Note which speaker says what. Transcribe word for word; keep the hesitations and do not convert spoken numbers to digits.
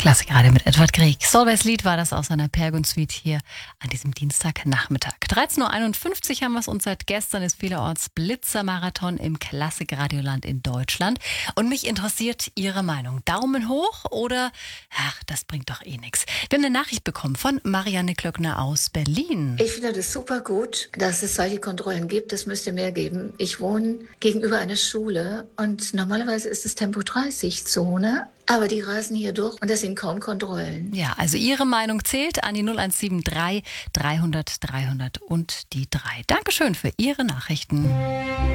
Speaker 1: Klassikradio mit Edward Grieg. Solveig's Lied war das aus seiner Pergun-Suite hier an diesem Dienstagnachmittag. dreizehn Uhr einundfünfzig haben wir es und seit gestern ist vielerorts Blitzermarathon im Klassikradioland in Deutschland. Und mich interessiert Ihre Meinung. Daumen hoch oder, ach, das bringt doch eh nichts. Wir haben eine Nachricht bekommen von Marianne Klöckner aus Berlin.
Speaker 2: Ich finde das super gut, dass es solche Kontrollen gibt. Es müsste mehr geben. Ich wohne gegenüber einer Schule und normalerweise ist es Tempo dreißig Zone. Aber die rasen hier durch und das sind kaum Kontrollen.
Speaker 1: Ja, also Ihre Meinung zählt an die null eins sieben drei dreihundert dreihundert und die drei. Dankeschön für Ihre Nachrichten.